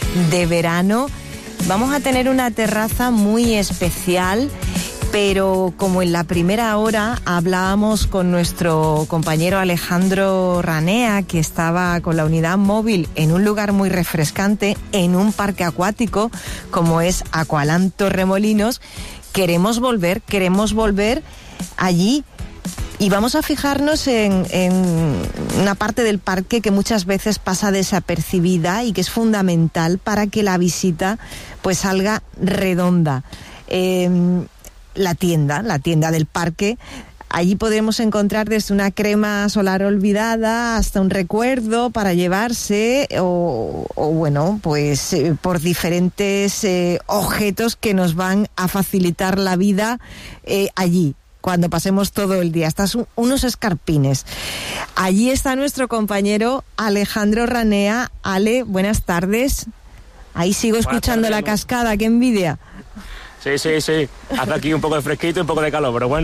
de verano. Vamos a tener una terraza muy especial, pero como en la primera hora hablábamos con nuestro compañero Alejandro Ranea, que estaba con la unidad móvil en un lugar muy refrescante, en un parque acuático como es Aqualand Torremolinos, queremos volver allí. Y vamos a fijarnos en una parte del parque que muchas veces pasa desapercibida y que es fundamental para que la visita pues salga redonda. La tienda del parque. Allí podremos encontrar desde una crema solar olvidada hasta un recuerdo para llevarse o bueno, pues por diferentes objetos que nos van a facilitar la vida allí cuando pasemos todo el día. Hasta unos escarpines. Allí está nuestro compañero Alejandro Ranea. Ale, buenas tardes. Ahí sigo escuchando la cascada, qué envidia. Sí. Hace aquí un poco de fresquito y un poco de calor, pero bueno.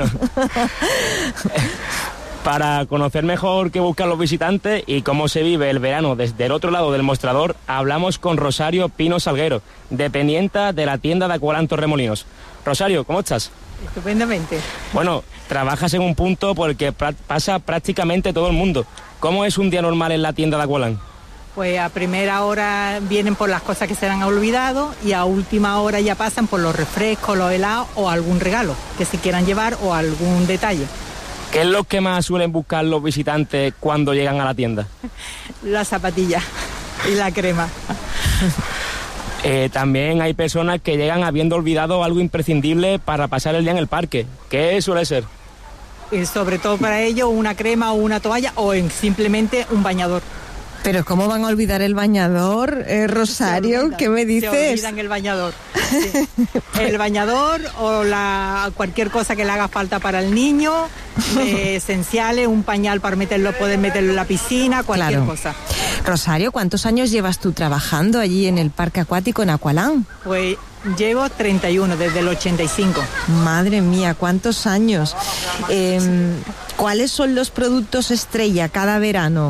Para conocer mejor qué buscan los visitantes y cómo se vive el verano desde el otro lado del mostrador, hablamos con Rosario Pino Salguero, dependienta de la tienda de Aqualand Torremolinos. Rosario, ¿cómo estás? Estupendamente. Bueno, trabajas en un punto por el que pasa prácticamente todo el mundo. ¿Cómo es un día normal en la tienda de Aqualand? Pues a primera hora vienen por las cosas que se han olvidado y a última hora ya pasan por los refrescos, los helados o algún regalo que se quieran llevar o algún detalle. ¿Qué es lo que más suelen buscar los visitantes cuando llegan a la tienda? La zapatilla y la crema. También hay personas que llegan habiendo olvidado algo imprescindible para pasar el día en el parque. ¿Qué suele ser? Y sobre todo para ellos una crema o una toalla o simplemente un bañador. Pero ¿cómo van a olvidar el bañador, Rosario? ¿Qué me dices? Se olvidan el bañador. Sí. El bañador o cualquier cosa que le haga falta para el niño, esenciales, un pañal para poder meterlo en la piscina, cualquier cosa. Rosario, ¿cuántos años llevas tú trabajando allí en el parque acuático en Aqualand? Pues llevo 31, desde el 85. Madre mía, ¿cuántos años? ¿Cuáles son los productos estrella cada verano?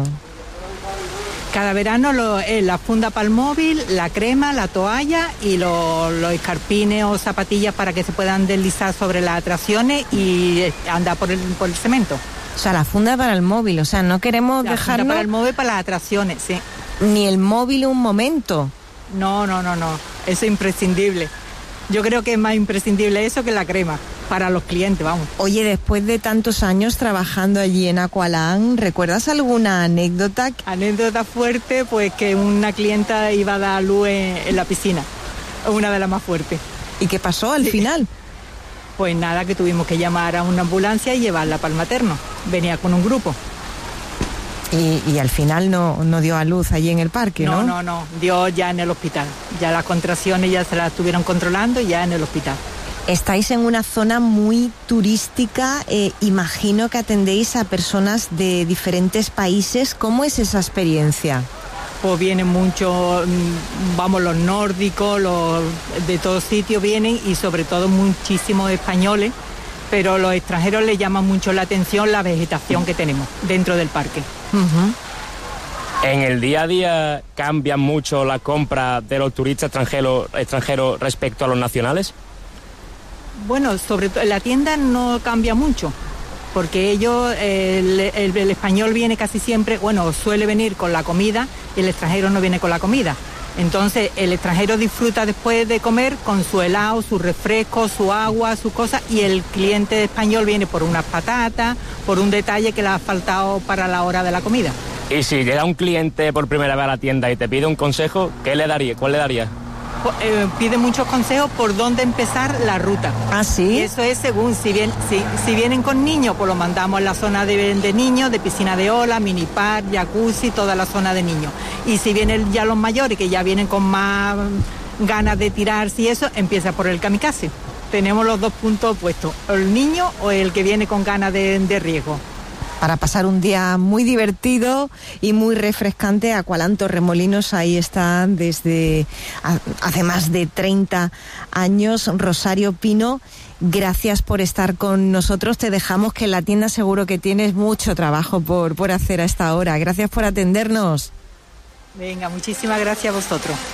Cada verano la funda para el móvil, la crema, la toalla y los escarpines o zapatillas para que se puedan deslizar sobre las atracciones y andar por el cemento. O sea, la funda para el móvil, o sea, no queremos dejarnos... La funda para el móvil para las atracciones, sí. Ni el móvil un momento. No, eso es imprescindible. Yo creo que es más imprescindible eso que la crema, para los clientes, vamos. Oye, después de tantos años trabajando allí en Aqualand, ¿recuerdas alguna anécdota? Anécdota fuerte, pues que una clienta iba a dar luz en la piscina, una de las más fuertes. ¿Y qué pasó al final? Pues nada, que tuvimos que llamar a una ambulancia y llevarla para el materno. Venía con un grupo. Y al final no dio a luz allí en el parque, ¿no? No, dio ya en el hospital. Ya las contracciones ya se las estuvieron controlando y ya en el hospital. Estáis en una zona muy turística, imagino que atendéis a personas de diferentes países. ¿Cómo es esa experiencia? Pues vienen muchos, los nórdicos, los de todos sitios vienen y sobre todo muchísimos españoles, pero los extranjeros les llama mucho la atención la vegetación que tenemos dentro del parque. Uh-huh. ¿En el día a día cambian mucho la compra de los turistas extranjeros respecto a los nacionales? Bueno, sobre todo la tienda no cambia mucho, porque ellos, el español viene casi siempre, suele venir con la comida y el extranjero no viene con la comida. Entonces el extranjero disfruta después de comer con su helado, su refresco, su agua, sus cosas, y el cliente español viene por unas patatas, por un detalle que le ha faltado para la hora de la comida. Y si llega un cliente por primera vez a la tienda y te pide un consejo, ¿qué le daría? ¿Cuál le daría? Pide muchos consejos por dónde empezar la ruta. ¿Ah, sí? Y eso es según, si vienen con niños, pues los mandamos a la zona de niños, de piscina de ola, mini park, jacuzzi, toda la zona de niños. Y si vienen ya los mayores, que ya vienen con más ganas de tirarse y eso, empieza por el kamikaze. Tenemos los dos puntos opuestos, el niño o el que viene con ganas de riesgo. Para pasar un día muy divertido y muy refrescante, Aqualand Torremolinos, ahí está desde hace más de 30 años. Rosario Pino, gracias por estar con nosotros. Te dejamos, que en la tienda seguro que tienes mucho trabajo por hacer a esta hora. Gracias por atendernos. Venga, muchísimas gracias a vosotros.